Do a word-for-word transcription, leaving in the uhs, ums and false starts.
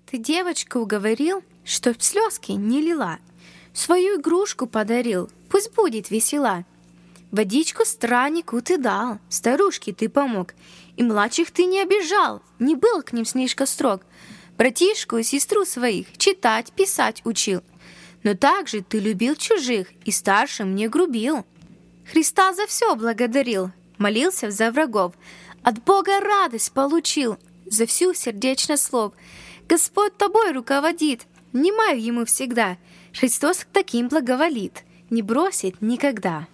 Ты девочку уговорил, чтоб слезки не лила, свою игрушку подарил, пусть будет весела. Водичку страннику ты дал, старушке ты помог, и младших ты не обижал, не был к ним слишком строг. Братишку и сестру своих читать, писать учил, но также ты любил чужих и старшим не грубил. Христа за все благодарил, молился за врагов, от Бога радость получил, за всю сердечно слов. Господь тобой руководит, внимай ему всегда, Христос к таким благоволит, не бросит никогда.